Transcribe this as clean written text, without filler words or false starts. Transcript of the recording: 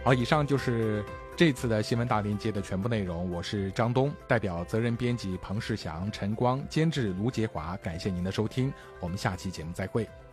好，以上就是这次的新闻大连接的全部内容。我是张东，代表责任编辑彭世祥、陈光，监制卢杰华，感谢您的收听，我们下期节目再会。